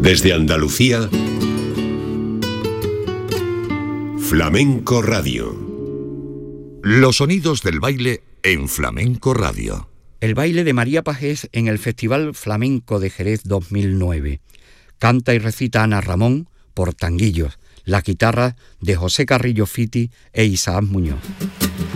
Desde Andalucía, Flamenco Radio. Los sonidos del baile en Flamenco Radio. El baile de María Pajés en el Festival Flamenco de Jerez 2009. Canta y recita Ana Ramón por Tanguillos, la guitarra de José Carrillo Fiti e Isaac Muñoz.